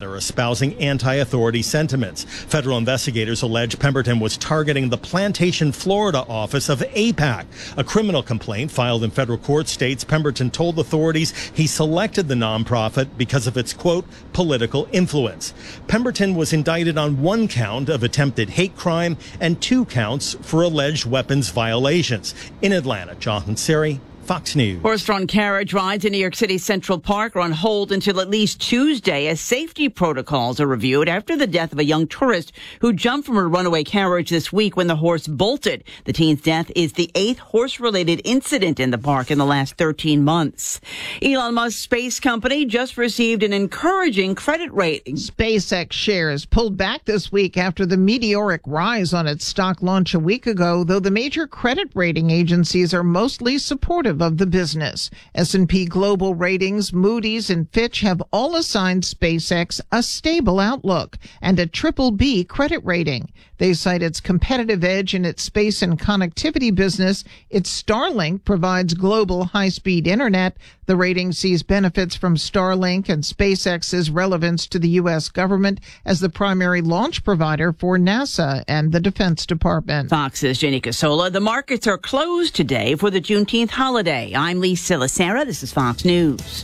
father espousing anti-authority sentiments. Federal investigators allege Pemberton was targeting the Plantation, Florida office of AIPAC. A criminal complaint filed in federal court states Pemberton told authorities he selected the nonprofit because of its, quote, political influence. Pemberton was indicted on 1 count of attempted hate crime and 2 counts for alleged weapons violations. In Atlanta, Jonathan Seri, Fox News. Horse-drawn carriage rides in New York City's Central Park are on hold until at least Tuesday as safety protocols are reviewed after the death of a young tourist who jumped from a runaway carriage this week when the horse bolted. The teen's death is the 8th horse-related incident in the park in the last 13 months. Elon Musk's space company just received an encouraging credit rating. SpaceX shares pulled back this week after the meteoric rise on its stock launch a week ago, though the major credit rating agencies are mostly supportive of the business. S&P Global Ratings, Moody's, and Fitch have all assigned SpaceX a stable outlook and a BBB credit rating. They cite its competitive edge in its space and connectivity business. Its Starlink provides global high-speed internet. The rating sees benefits from Starlink and SpaceX's relevance to the U.S. government as the primary launch provider for NASA and the Defense Department. Fox's Jenny Casola. The markets are closed today for the Juneteenth holiday. I'm Lisa Lacera. This is Fox News.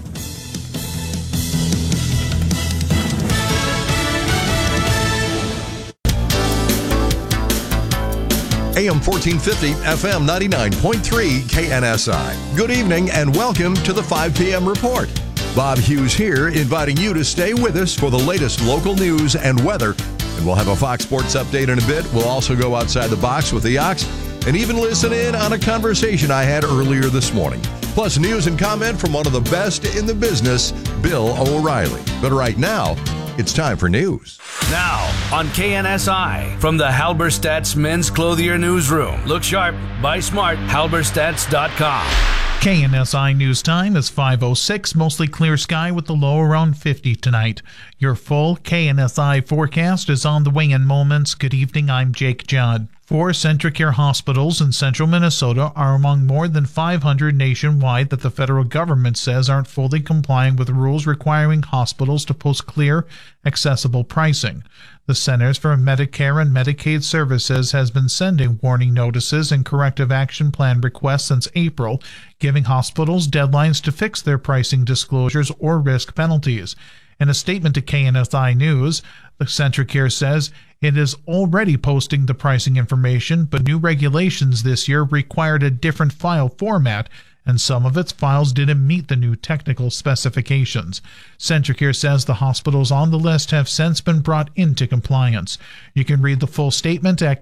AM 1450, FM 99.3 KNSI. Good evening and welcome to the 5 p.m. report. Bob Hughes here, inviting you to stay with us for the latest local news and weather. And we'll have a Fox Sports update in a bit. We'll also go outside the box with the Ox and even listen in on a conversation I had earlier this morning. Plus news and comment from one of the best in the business, Bill O'Reilly. But right now, it's time for news. Now on KNSI from the Halberstadt's Men's Clothier Newsroom. Look sharp, buy smart, halberstadts.com. KNSI News Time is 5:06, mostly clear sky with the low around 50 tonight. Your full KNSI forecast is on the way in moments. Good evening, I'm Jake Judd. 4 Centricare hospitals in central Minnesota are among more than 500 nationwide that the federal government says aren't fully complying with rules requiring hospitals to post clear, accessible pricing. The Centers for Medicare and Medicaid Services has been sending warning notices and corrective action plan requests since April, giving hospitals deadlines to fix their pricing disclosures or risk penalties. In a statement to KNSI News, the Centricare says it is already posting the pricing information, but new regulations this year required a different file format, and some of its files didn't meet the new technical specifications. Centricare says the hospitals on the list have since been brought into compliance. You can read the full statement at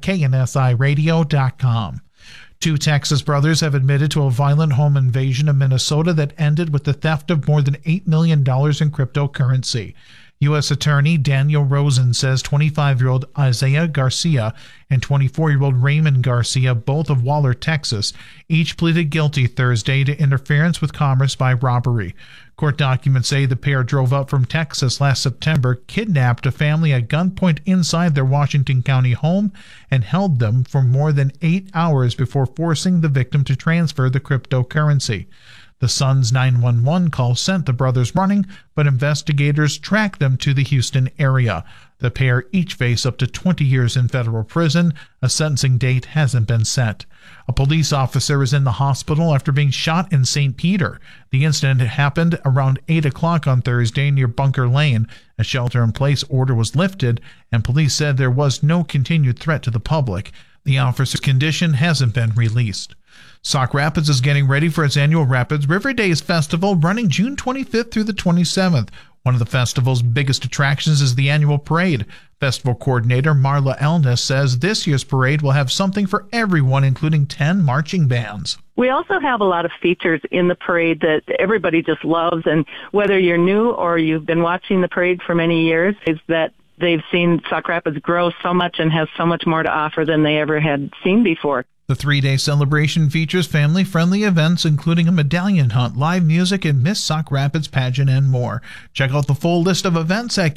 KNSIRadio.com. 2 Texas brothers have admitted to a violent home invasion in Minnesota that ended with the theft of more than $8 million in cryptocurrency. U.S. Attorney Daniel Rosen says 25-year-old Isaiah Garcia and 24-year-old Raymond Garcia, both of Waller, Texas, each pleaded guilty Thursday to interference with commerce by robbery. Court documents say the pair drove up from Texas last September, kidnapped a family at gunpoint inside their Washington County home, and held them for more than 8 hours before forcing the victim to transfer the cryptocurrency. The son's 911 call sent the brothers running, but investigators tracked them to the Houston area. The pair each face up to 20 years in federal prison. A sentencing date hasn't been set. A police officer is in the hospital after being shot in St. Peter. The incident happened around 8 o'clock on Thursday near Bunker Lane. A shelter-in-place order was lifted, and police said there was no continued threat to the public. The officer's condition hasn't been released. Sauk Rapids is getting ready for its annual Rapids River Days Festival running June 25th through the 27th. One of the festival's biggest attractions is the annual parade. Festival coordinator Marla Elness says this year's parade will have something for everyone, including 10 marching bands. We also have a lot of features in the parade that everybody just loves, and whether you're new or you've been watching the parade for many years, is that they've seen Sauk Rapids grow so much and has so much more to offer than they ever had seen before. The 3-day celebration features family-friendly events, including a medallion hunt, live music, and Miss Sauk Rapids pageant, and more. Check out the full list of events at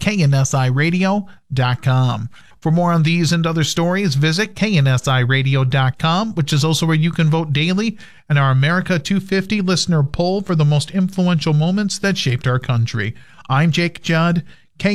KNSIRadio.com. For more on these and other stories, visit KNSIRadio.com, which is also where you can vote daily in our America 250 listener poll for the most influential moments that shaped our country. I'm Jake Judd.